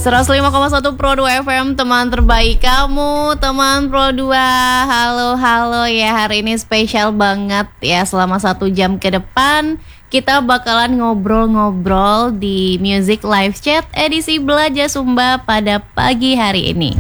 105,1 Pro 2 FM, teman terbaik kamu, teman Pro 2. Halo ya, hari ini spesial banget ya. Selama 1 jam ke depan kita bakalan ngobrol-ngobrol di Music Live Chat edisi Belajar Sumba pada pagi hari ini.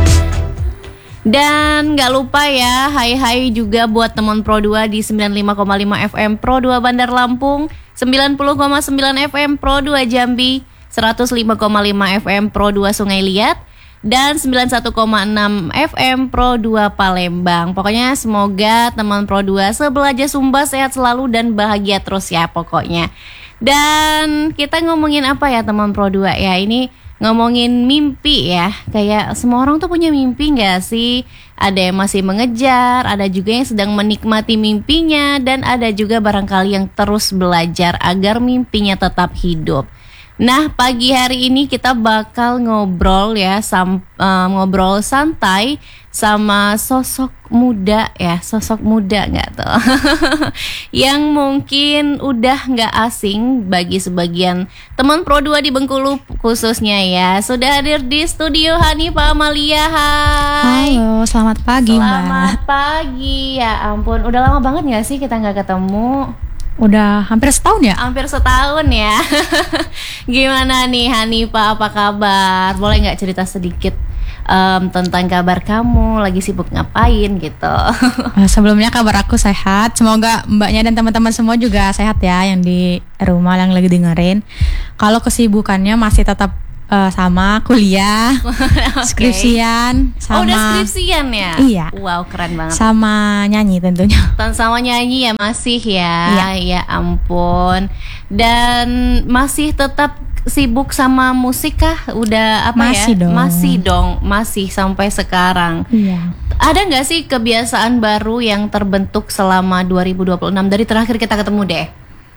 Dan gak lupa ya, hai juga buat teman Pro 2 di 95,5 FM Pro 2 Bandar Lampung, 90,9 FM Pro 2 Jambi, 105,5 FM Pro 2 Sungai Liat, dan 91,6 FM Pro 2 Palembang. Pokoknya semoga teman Pro 2 sebelajar Sumba sehat selalu dan bahagia terus ya pokoknya. Dan kita ngomongin apa ya teman Pro 2 ya, ini ngomongin mimpi ya. Kayak semua orang tuh punya mimpi gak sih? Ada yang masih mengejar, ada juga yang sedang menikmati mimpinya, dan ada juga barangkali yang terus belajar agar mimpinya tetap hidup. Nah, pagi hari ini kita bakal ngobrol ya, ngobrol santai sama sosok muda ya, sosok muda nggak tuh, yang mungkin udah nggak asing bagi sebagian teman Pro 2 di Bengkulu khususnya ya. Sudah hadir di studio Hanifah Amalia, hai. Halo, selamat pagi Mbak. Selamat pagi, ya ampun, udah lama banget nggak sih kita nggak ketemu? Udah hampir setahun ya? Hampir setahun ya. Gimana nih Hanifah, apa kabar? Boleh gak cerita sedikit tentang kabar kamu? Lagi sibuk ngapain gitu? Sebelumnya kabar aku sehat. Semoga mbaknya dan teman-teman semua juga sehat ya, yang di rumah yang lagi dengerin. Kalau kesibukannya masih tetap sama kuliah, skripsian, sama udah skripsian ya? Iya. Wow, keren banget. Sama nyanyi tentunya. Sama nyanyi ya masih ya. Ya ampun. Dan masih tetap sibuk sama musik kah? Udah apa masih ya? Dong. Masih sampai sekarang. Iya. Ada nggak sih kebiasaan baru yang terbentuk selama 2026 dari terakhir kita ketemu deh?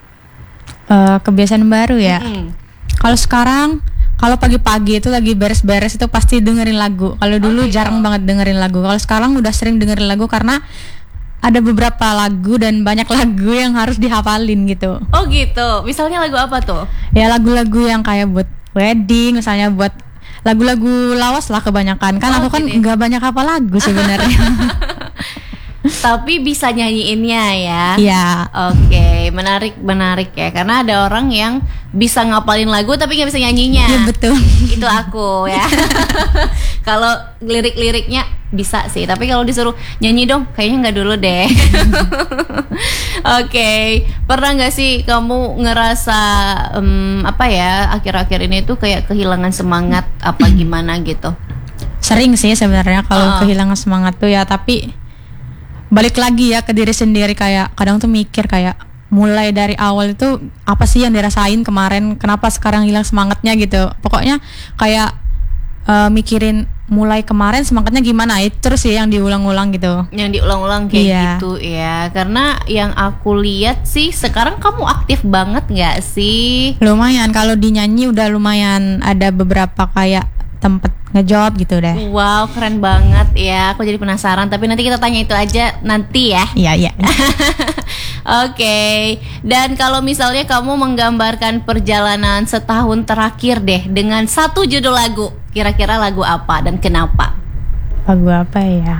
Kebiasaan baru ya. Kalau sekarang, kalau pagi-pagi itu lagi beres-beres itu pasti dengerin lagu. Kalau dulu jarang banget dengerin lagu. Kalau sekarang udah sering dengerin lagu karena ada beberapa lagu dan banyak lagu yang harus dihafalin gitu. Oh gitu. Misalnya lagu apa tuh? Ya lagu-lagu yang kayak buat wedding, misalnya buat lagu-lagu lawas lah kebanyakan. Kan aku kan nggak banyak hafal lagu sebenarnya. Tapi bisa nyanyiinnya ya. Iya. Oke, menarik ya. Karena ada orang yang bisa ngapalin lagu tapi nggak bisa nyanyinya. Iya betul. Itu aku ya. Kalau lirik-liriknya bisa sih, tapi kalau disuruh nyanyi dong, kayaknya nggak dulu deh. Oke, pernah nggak sih kamu ngerasa apa ya, akhir-akhir ini tuh kayak kehilangan semangat apa gimana gitu? Sering sih sebenarnya kalau kehilangan semangat tuh ya, tapi balik lagi ya ke diri sendiri, kayak kadang tuh mikir kayak mulai dari awal itu apa sih yang dirasain kemarin, kenapa sekarang hilang semangatnya gitu. Pokoknya kayak mikirin mulai kemarin semangatnya gimana, itu terus ya yang diulang-ulang gitu. Yang diulang-ulang kayak gitu ya. Karena yang aku lihat sih sekarang kamu aktif banget gak sih? Lumayan, kalau dinyanyi udah lumayan ada beberapa kayak tempat ngejob gitu deh. Wow, keren banget ya. Aku jadi penasaran, tapi nanti kita tanya itu aja nanti ya. Iya. Oke. Dan kalau misalnya kamu menggambarkan perjalanan setahun terakhir deh dengan satu judul lagu, kira-kira lagu apa dan kenapa? Lagu apa ya?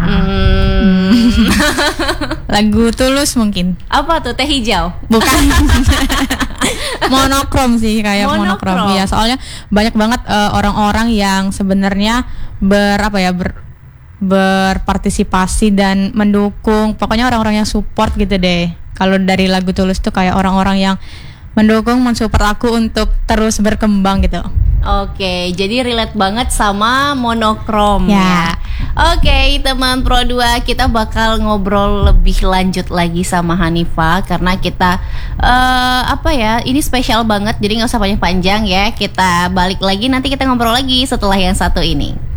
Lagu Tulus mungkin. Apa tuh? Teh Hijau? Bukan. Monokrom sih, kayak monokrom. Ya, soalnya banyak banget orang-orang yang sebenarnya berpartisipasi dan mendukung. Pokoknya orang-orang yang support gitu deh. Kalau dari lagu Tulus tuh kayak orang-orang yang mendukung, mensupport aku untuk terus berkembang gitu. Oke, jadi relate banget sama monokrom ya. Oke, teman Pro 2, kita bakal ngobrol lebih lanjut lagi sama Hanifah karena kita ini spesial banget, jadi nggak usah panjang-panjang ya. Kita balik lagi, nanti kita ngobrol lagi setelah yang satu ini.